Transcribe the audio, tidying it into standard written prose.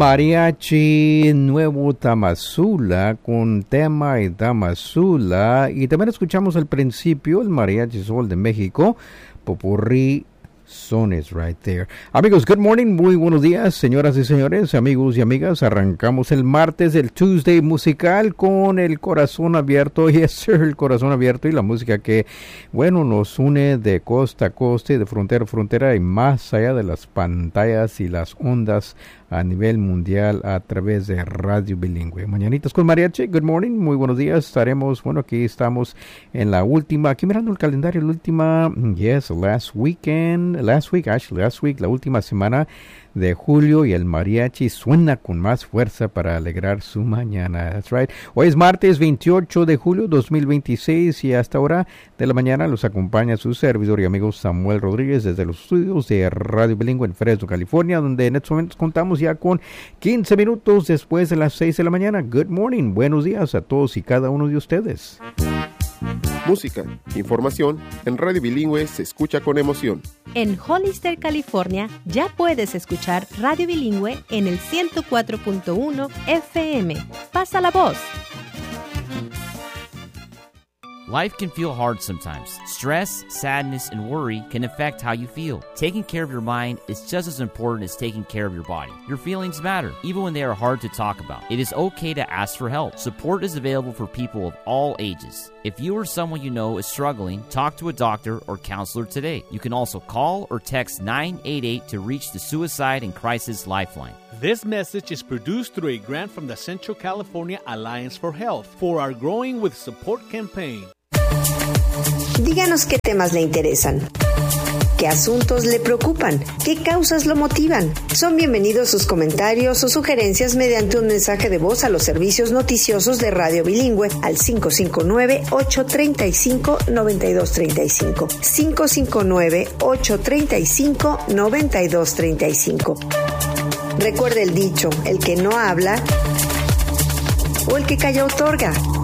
Mariachi Nuevo Tamazula con tema y Tamazula. Y también escuchamos al principio el Mariachi Sol de México, Popurrí Sones right there. Amigos, good morning, muy buenos días, señoras y señores, amigos y amigas. Arrancamos el martes, el Tuesday musical con el corazón abierto. Yes, sir, el corazón abierto y la música que, bueno, nos une de costa a costa y de frontera a frontera y más allá de las pantallas y las ondas a nivel mundial a través de Radio Bilingüe. Mañanitas con Mariachi, good morning, muy buenos días. Estaremos, bueno, aquí estamos en la última, aquí mirando el calendario, la última, last week, la última semana de julio y el mariachi suena con más fuerza para alegrar su mañana. That's right. Hoy es martes 28 de julio 2026 y hasta ahora de la mañana los acompaña su servidor y amigo Samuel Rodríguez desde los estudios de Radio Bilingüe en Fresno, California, donde en estos momentos contamos ya con 15 minutos después de las 6 de la mañana. Good morning, buenos días a todos y cada uno de ustedes. Música, información, en Radio Bilingüe se escucha con emoción. En Hollister, California, ya puedes escuchar Radio Bilingüe en el 104.1 FM. ¡Pasa la voz! Life can feel hard sometimes. Stress, sadness, and worry can affect how you feel. Taking care of your mind is just as important as taking care of your body. Your feelings matter, even when they are hard to talk about. It is okay to ask for help. Support is available for people of all ages. If you or someone you know is struggling, talk to a doctor or counselor today. You can also call or text 988 to reach the Suicide and Crisis Lifeline. This message is produced through a grant from the Central California Alliance for Health for our Growing with Support campaign. Díganos qué temas le interesan, qué asuntos le preocupan, qué causas lo motivan. Son bienvenidos sus comentarios o sugerencias mediante un mensaje de voz a los servicios noticiosos de Radio Bilingüe al 559-835-9235. 559-835-9235. Recuerde el dicho, el que no habla o el que calla otorga.